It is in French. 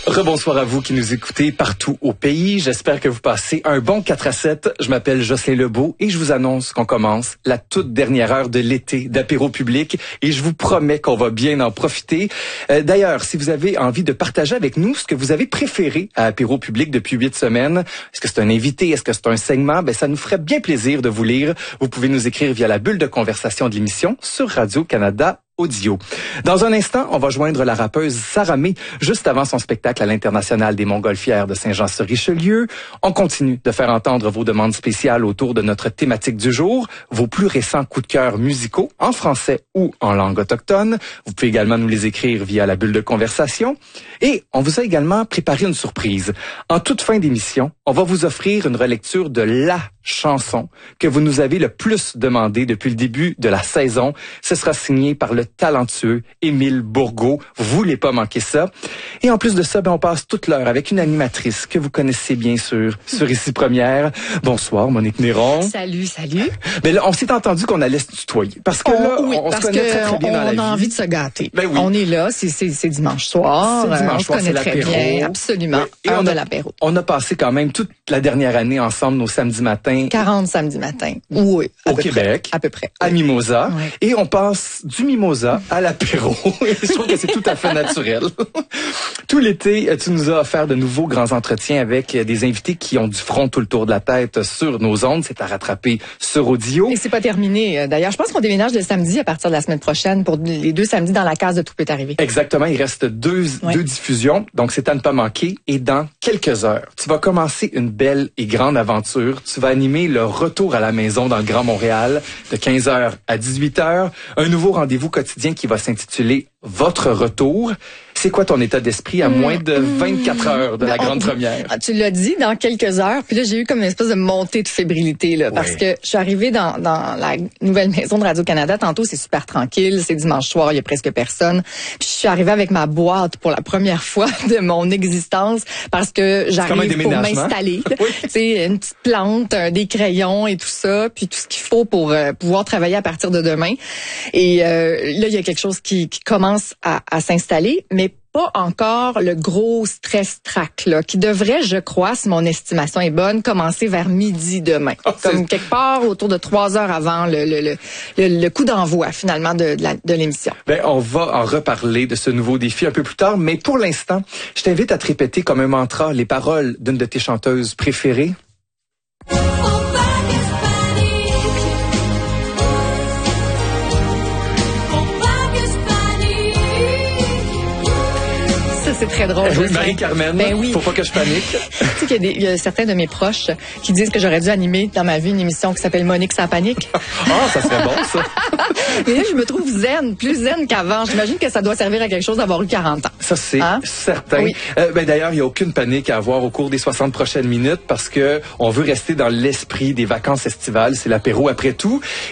Rebonsoir à vous qui nous écoutez partout au pays. J'espère que vous passez un bon 4 à 7. Je m'appelle Jocelyn Lebeau et je vous annonce qu'on commence la toute dernière heure de l'été d'apéro public et je vous promets qu'on va bien en profiter. D'ailleurs, si vous avez envie de partager avec nous ce que vous avez préféré à apéro public depuis 8 semaines, est-ce que c'est un invité, est-ce que c'est un segment, ça nous ferait bien plaisir de vous lire. Vous pouvez nous écrire via la bulle de conversation de l'émission sur Radio-Canada Audio. Dans un instant, on va joindre la rappeuse Sarah May juste avant son spectacle à l'International des Montgolfières de Saint-Jean-sur-Richelieu. On continue de faire entendre vos demandes spéciales autour de notre thématique du jour, vos plus récents coups de cœur musicaux en français ou en langue autochtone. Vous pouvez également nous les écrire via la bulle de conversation. Et on vous a également préparé une surprise. En toute fin d'émission, on va vous offrir une relecture de la chanson que vous nous avez le plus demandé depuis le début de la saison. Ce sera signé par le talentueux Émile Bourgault. Vous voulez pas manquer ça. Et en plus de ça, on passe toute l'heure avec une animatrice que vous connaissez bien sûr sur Ici Première. Bonsoir, Monique Néron. Salut, salut. Mais là, on s'est entendu qu'on allait se tutoyer. Parce que là, on se connaît très, très bien dans la vie. On a envie de se gâter. Oui. On est là, c'est dimanche soir. C'est dimanche soir, on se connaît très bien, absolument. Oui. Et on a l'apéro. On a passé quand même toute la dernière année ensemble, nos samedis matins. 40 samedis matins. Oui. Au Québec. À peu près. À Mimosa. Oui. Et on passe du Mimosa à l'apéro. Je trouve que c'est tout à fait naturel. Tout l'été, tu nous as offert de nouveaux grands entretiens avec des invités qui ont du front tout le tour de la tête sur nos ondes. C'est à rattraper sur audio. Et c'est pas terminé. D'ailleurs, je pense qu'on déménage le samedi à partir de la semaine prochaine pour les 2 samedis dans la case de Tout peut arriver. Exactement. Il reste deux diffusions. Donc, c'est à ne pas manquer. Et dans quelques heures, tu vas commencer une belle et grande aventure. Tu vas animer le retour à la maison dans le Grand Montréal de 15h à 18h. Un nouveau rendez-vous quotidien qui va s'intituler Votre retour. C'est quoi ton état d'esprit à moins de 24 heures de la grande première? Tu l'as dit, dans quelques heures. Puis là, j'ai eu comme une espèce de montée de fébrilité, là, parce que je suis arrivée dans la nouvelle maison de Radio-Canada. Tantôt, c'est super tranquille. C'est dimanche soir, il y a presque personne. Puis je suis arrivée avec ma boîte pour la première fois de mon existence parce que j'arrive pour m'installer. Tu sais, une petite plante, des crayons et tout ça, puis tout ce qu'il faut pour pouvoir travailler à partir de demain. Et là, il y a quelque chose qui commence à s'installer, mais pas encore le gros stress-track, là, qui devrait, je crois, si mon estimation est bonne, commencer vers midi demain. Comme quelque part autour de 3 heures avant le coup d'envoi, finalement, de l'émission. On va en reparler de ce nouveau défi un peu plus tard, mais pour l'instant, je t'invite à te répéter comme un mantra les paroles d'une de tes chanteuses préférées. C'est très drôle. Oui, Marie-Carmen, faut pas que je panique. Tu sais qu'il y a certains de mes proches qui disent que j'aurais dû animer dans ma vie une émission qui s'appelle Monique sans panique. Ça serait bon, ça. Mais là, je me trouve zen, plus zen qu'avant. J'imagine que ça doit servir à quelque chose d'avoir eu 40 ans. Ça, c'est certain. Oui. D'ailleurs, il n'y a aucune panique à avoir au cours des 60 prochaines minutes parce que on veut rester dans l'esprit des vacances estivales. C'est l'apéro après tout.